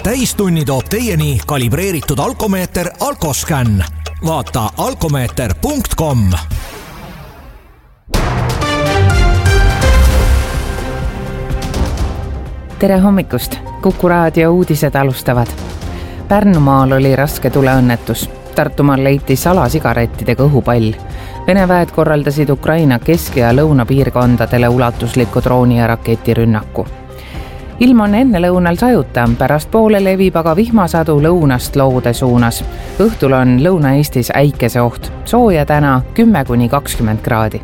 täistunni toob teieni kalibreeritud alkomeeter Alkoscan. Vaata alkomeeter.com. Tere hommikust! Kuku raadio uudised alustavad. Pärnumaal oli raske tuleõnnetus. Tartumaal leiti salasigarettidega õhupall. Vene väed korraldasid Ukraina kesk- ja lõunapiirkondadele ulatusliku drooni- ja raketirünnaku. Ilm on enne lõunal sajuta, pärast poole levib aga vihmasadu lõunast loode suunas. Õhtul on Lõuna-Eestis äikese oht. Sooja täna 10–20 kraadi.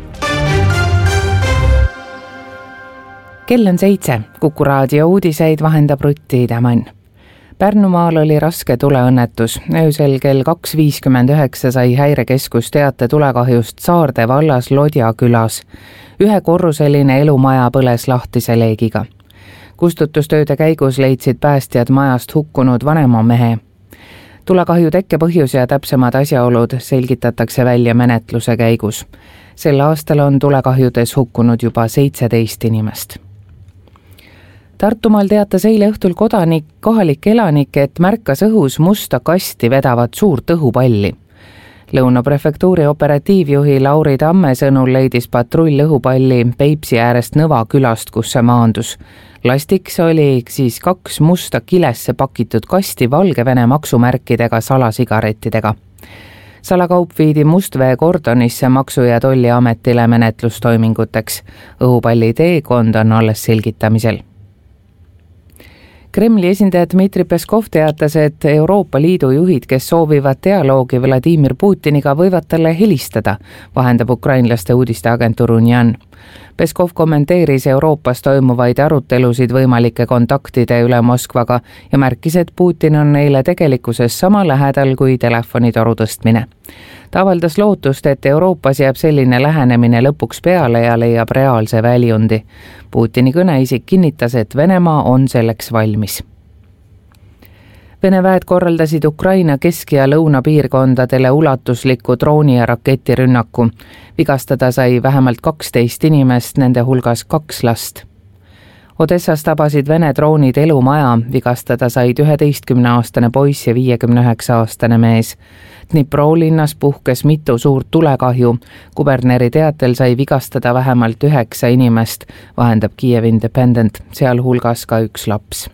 Kell on 7. Kuku raadio uudiseid vahendab Rutti Idamann. Pärnumaal oli raske tuleõnnetus. Öösel kell 2.59 sai häirekeskus teate tulekahjust Saarde vallas Lodja külas. Ühekorruseline elumaja põles lahtise leegiga. Kustutustööde käigus leidsid päästjad majast hukkunud vanema mehe. Tulekahju tekke põhjus ja täpsemad asjaolud selgitatakse välja menetluse käigus. Sel aastal on tulekahjudes hukkunud juba 17 inimest. Tartumaal teatas eile õhtul kohalik elanik, et märkas õhus musta kasti vedavat suurt õhupalli. Lõunaprefektuuri operatiivjuhi Lauri Tamme sõnul leidis patrull õhupalli Peipsi äärest Nõva külast, kus see maandus. Lastiks oli siis 2 musta kilesse pakitud kasti Valgevene maksumärkidega salasigarettidega. Salakaup viidi Mustvee kordonisse Maksu- ja Tolliametile menetlustoiminguteks. Õhupalli teekond on alles selgitamisel. Kremli esindaja Dmitri Peskov teatas, et Euroopa Liidu juhid, kes soovivad dialoogi Vladimir Putiniga, võivad talle helistada, vahendab ukrainlaste uudisteagentuur Unian. Peskov kommenteeris Euroopas toimuvaid arutelusid võimalike kontaktide üle Moskvaga ja märkis, et Putin on neile tegelikkuses sama lähedal kui telefonitoru tõstmine. Ta avaldas lootust, et Euroopas jääb selline lähenemine lõpuks peale ja leiab reaalse väljundi. Putini kõneisik kinnitas, et Venemaa on selleks valmis. Vene väed korraldasid Ukraina kesk- ja lõunapiirkondadele ulatusliku drooni- ja raketirünnaku. Vigastada sai vähemalt 12 inimest, nende hulgas 2 last. Odessas tabasid Vene droonid elumaja, vigastada said 11-aastane poiss ja 59-aastane mees. Dnipro linnas puhkes mitu suurt tulekahju. Kuberneri teatel sai vigastada vähemalt 9 inimest, vahendab Kiev Independent, sealhulgas ka 1 laps.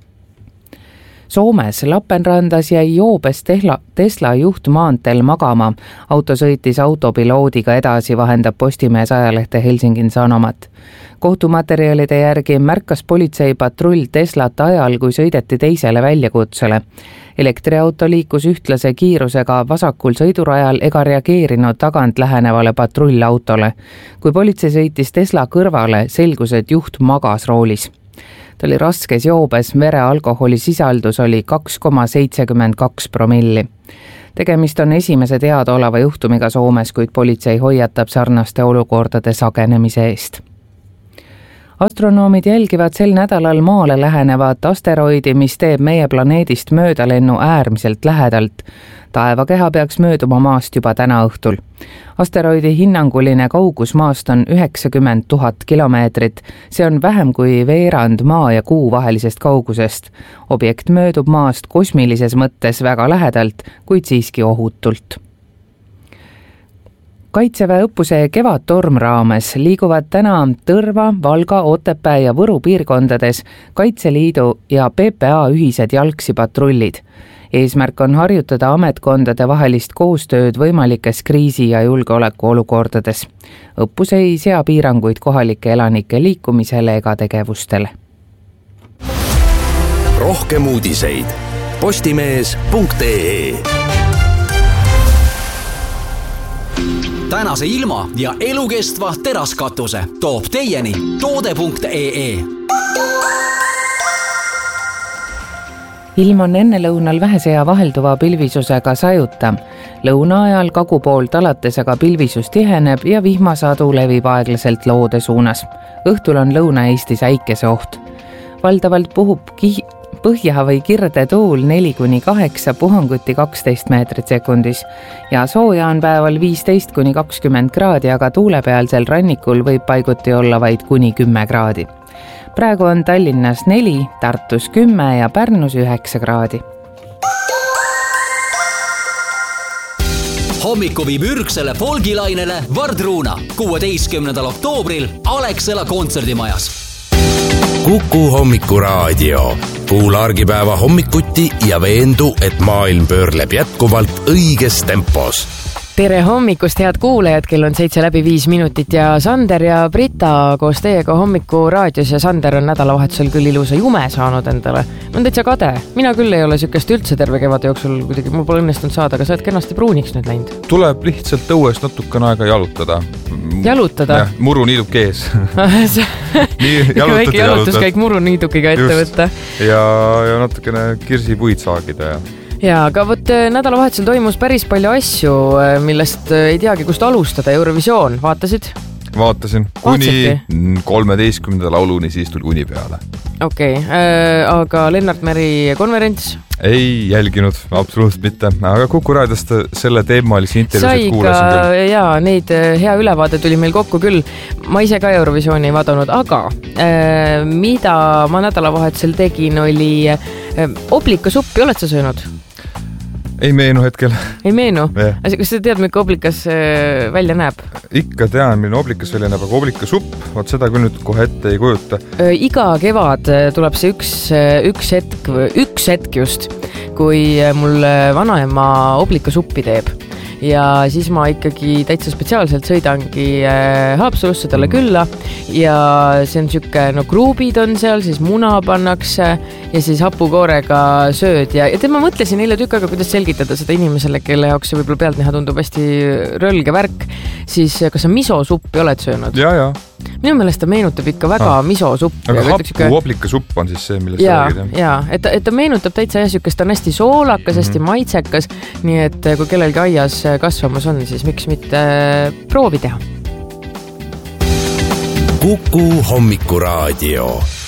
Soomes Lapenrandas jäi joobes Tesla juht maanteel magama. Auto sõitis autopiloodiga edasi, vahendab Postimees ajalehte Helsingin Sanomat. Kohtumaterjalide järgi märkas politseipatrull Teslat ajal, kui sõideti teisele väljakutsele. Elektriauto liikus ühtlase kiirusega vasakul sõidurajal ega reageerinud tagant lähenevale patrullautole. Kui politsei sõitis Tesla kõrvale, selgus, et juht magas roolis. Ta oli raskes joobes, verealkoholi sisaldus oli 2,72 promilli. Tegemist on esimese teadaoleva juhtumiga Soomes, kuid politsei hoiatab sarnaste olukordade sagenemise eest. Astronoomid jälgivad sel nädalal maale lähenevat asteroidi, mis teeb meie planeedist möödalennu äärmiselt lähedalt. Taevakeha peaks mööduma maast juba täna õhtul. Asteroidi hinnanguline kaugus maast on 90 000 kilomeetrit. See on vähem kui veerand maa ja kuu vahelisest kaugusest. Objekt möödub maast kosmilises mõttes väga lähedalt, kuid siiski ohutult. Kaitseväe õppuse Kevadtorm raames liiguvad täna Tõrva, Valga, Otepää ja Võru piirkondades Kaitseliidu ja PPA ühised jalgsipatrullid. Eesmärk on harjutada ametkondade vahelist koostööd võimalikes kriisi- ja julgeolekuolukordades. Õppus ei sea piiranguid kohalike elanike liikumisele ega tegevustele. Rohkem uudiseid postimees.ee. Tänase ilma ja elukestva teraskatuse toob teieni toode.ee. Ilm on ennelõunal vähese ja vahelduva pilvisusega sajuta. Lõuna ajal kagupoolt alates aga pilvisus tiheneb ja vihmasadu levib aeglaselt loode suunas. Õhtul on Lõuna-Eestis äikese oht. Valdavalt puhub põhja või kirde tuul 4–8, puhanguti 12 meetrit sekundis ja sooja on päeval 15–20 kraadi, aga tuulepealsel rannikul võib paiguti olla vaid kuni 10 kraadi. praegu on Tallinnas 4, Tartus 10 ja Pärnus 9 kraadi. Hommiku viib ürgsele folgilainele Vardruuna 16. oktoobril Alexela kontserdimajas. Kuku hommikuraadio. Kuula argipäeva hommikuti ja veendu, et maailm pöörleb jätkuvalt õiges tempos. Tere hommikust, head kuulajad, kell on 7:05 ja Sander ja Brita koos teiega hommikuraadios ja Sander on nädalavahetusel küll ilusa jume saanud endale. On täitsa kade. Mina küll ei ole sükest üldse terve kevade jooksul, kuidagi mul pole õnnestunud saada, aga sa oled kenasti pruuniks nüüd läinud. Tuleb lihtsalt õues natukene aega jalutada. Jalutada? Ja, muruniiduk ees. Väike jalutuskäik muruniidukiga ette võtta. Ja natukene kirsipuid saagida ja... Ja, aga võt nädalavahetusel toimus päris palju asju, millest ei teagi, kust alustada. Eurovisioon, vaatasid? Vaatasin. Kuni 13. lauluni, siis tuli uni peale. Okei, aga Lennart Meri konverents? Ei jälginud, absoluutselt mitte. Aga Kuku raadiost selle teemalisi intervjuusid kuulasin küll. Jaa, neid hea ülevaade tuli meil kokku küll. Ma ise ka Eurovisiooni ei vaadanud, aga mida ma nädalavahetusel tegin, oli oblikasuppi. Oled sa söönud? Ei meenu hetkel. Ei meenu? Kas sa tead, milline oblikas välja näeb? Ikka tean, milline oblikas välja näeb, aga oblikasupp, vaat seda küll nüüd kohe ette ei kujuta. Iga kevad tuleb see üks hetk just, kui mul vanaema oblikasuppi teeb. Ja siis ma ikkagi täitsa spetsiaalselt sõidangi Haapsalusse talle külla ja see on siuke, no kruubid on seal, siis muna pannakse ja siis hapukoorega sööd ja ma mõtlesin eile tükk aega, kuidas selgitada seda inimesele, kelle jaoks see võib-olla pealtnäha tundub hästi rölge värk, siis kas sa misosuppi oled söönud? Ja. Minu meelest ta meenutab ikka väga misosuppi. Aga hapu oblikasupp on siis see, millest sa räägid? Jaa, et ta meenutab täitsa jäsukest, ta on hästi soolakas, hästi maitsekas, nii et kui kellelgi aias kasvamas on, siis miks mitte proovi teha. Kuku hommikuraadio.